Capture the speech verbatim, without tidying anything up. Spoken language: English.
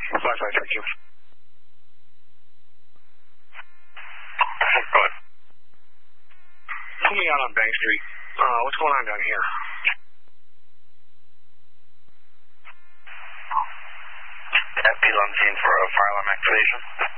Flashlight, thank you. Go ahead. Put me out on Bank Street. Uh, what's going on down here? F P's on scene for a fire alarm activation.